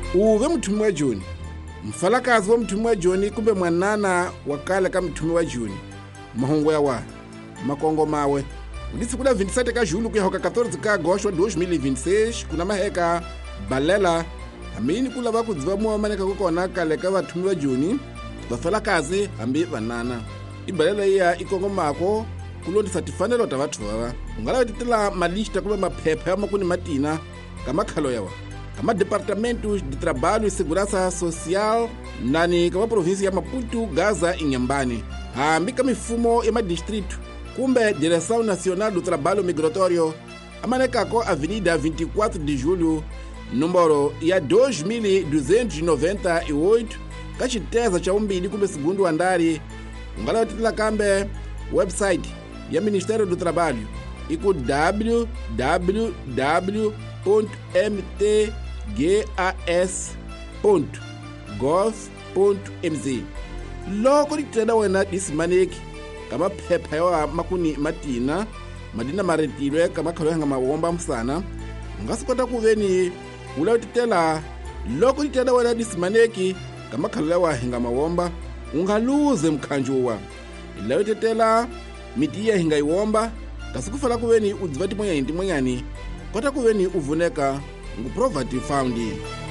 uve mthumi wa Joni, mfalakazi wa mthumi wa Joni kumbe mwanana wakale ka mthumi wa Joni. Mahungu yawa makongo mawe udisi kula 27 ka Julu kuyahoka 14 ka Agosto 2026 kuna maheka balela amini kula vakudziva muwamaneka kukona kale ka vathumi va Joni vafalakazi hambi vanana. Ibalela iya ikongo mako kulondisa tifanelo ta vathu vava ungala titela malista kumbe maphepha yamakuni matina kamakhalo yawa kama Departamento de Trabalho e Segurança Social nani kama província ya Maputo, Gaza e Inhambane hambi ka mifumo ya madistrito kumbe Direção Nacional do Trabalho Migratório amanekako Avenida 24 de Julho número ya 2298 kachiteza cha umbili kumbe segundo andari ungala titela kambe website ya Ministério do Trabalho iku www.mtgas.gov.mz. Loko litenda wena disimaneki kama phepha yawa makuni matina madina maretilwe kama khalo hanga mawomba msana ungasikota kuveni ula utitela loko litenda wena disimaneki kama khalo yawa hinga mawomba ungaluze mkhanjuwa ila utitela miti ya hinga iwomba kasikufala kuveni udzivati mwenyani kota kuveni uvuneka ngu Property Found.